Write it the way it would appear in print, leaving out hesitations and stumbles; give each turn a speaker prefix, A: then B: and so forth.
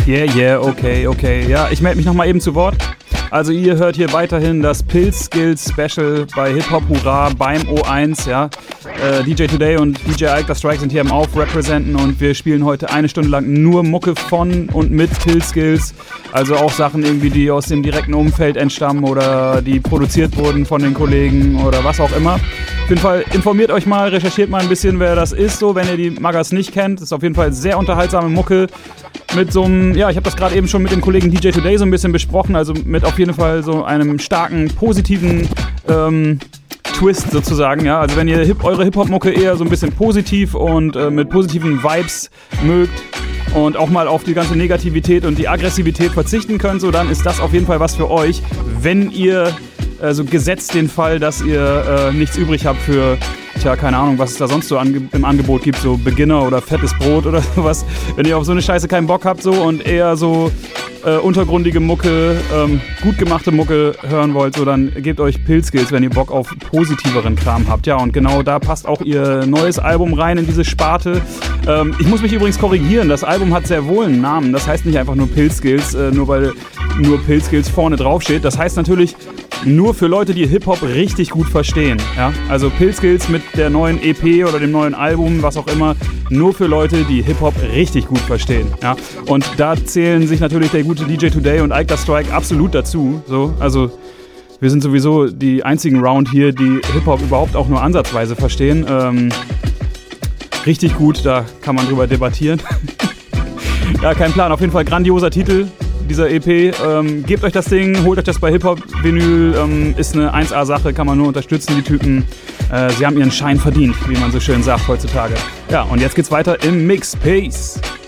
A: Yeah, okay. Ja, ich melde mich nochmal eben zu Wort. Also ihr hört hier weiterhin das Pilz Skills Special bei Hip Hop Hurra beim O1, ja. DJ Today und DJ Ike, das Strike sind hier im Aufrepresenten und wir spielen heute eine Stunde lang nur Mucke von und mit Pilz Skills. Also auch Sachen irgendwie, die aus dem direkten Umfeld entstammen oder die produziert wurden von den Kollegen oder was auch immer. Auf jeden Fall informiert euch mal, recherchiert mal ein bisschen, wer das ist, so, wenn ihr die Magas nicht kennt. Das ist auf jeden Fall sehr unterhaltsame Mucke. Mit so einem, ja, ich habe das gerade eben schon mit dem Kollegen DJ Today so ein bisschen besprochen, also mit auf jeden Fall so einem starken, positiven Twist sozusagen, ja. Also wenn ihr eure Hip-Hop-Mucke eher so ein bisschen positiv und mit positiven Vibes mögt und auch mal auf die ganze Negativität und die Aggressivität verzichten könnt, so, dann ist das auf jeden Fall was für euch, wenn ihr, also gesetzt den Fall, dass ihr nichts übrig habt für, keine Ahnung, was es da sonst so im Angebot gibt, so Beginner oder fettes Brot oder sowas. Wenn ihr auf so eine Scheiße keinen Bock habt so und eher so untergrundige Mucke, gut gemachte Mucke hören wollt, so, dann gebt euch Pilz Skills, wenn ihr Bock auf positiveren Kram habt. Ja, und genau da passt auch ihr neues Album rein in diese Sparte. Ich muss mich übrigens korrigieren, das Album hat sehr wohl einen Namen. Das heißt nicht einfach nur Pilz Skills, nur weil nur Pilz Skills vorne drauf steht. Das heißt natürlich nur für Leute, die Hip-Hop richtig gut verstehen. Ja? Also Pilz Skills mit der neuen EP oder dem neuen Album, was auch immer, nur für Leute, die Hip-Hop richtig gut verstehen. Ja? Und da zählen sich natürlich der gute DJ Today und Ike the Strike absolut dazu. So, also wir sind sowieso die einzigen Round hier, die Hip-Hop überhaupt auch nur ansatzweise verstehen. Richtig gut, da kann man drüber debattieren. Ja, kein Plan, auf jeden Fall grandioser Titel dieser EP. Gebt euch das Ding, holt euch das bei Hip-Hop-Vinyl, ist eine 1A-Sache, kann man nur unterstützen, die Typen. Sie haben ihren Schein verdient, wie man so schön sagt heutzutage. Ja, und jetzt geht's weiter im Mix. Peace!